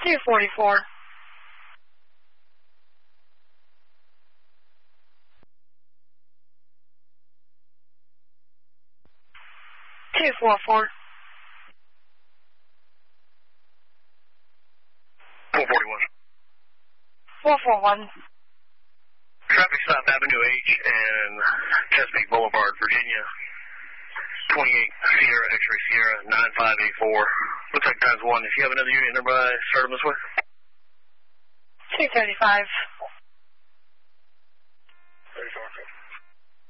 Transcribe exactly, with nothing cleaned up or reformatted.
two forty-four. two four four. four forty-one. four four one. Traffic stop Avenue H and Chesapeake Boulevard, Virginia. twenty-eight Sierra, X-ray Sierra, nine five eight four. Looks like times one. If you have another unit nearby, start them this way. two thirty-five.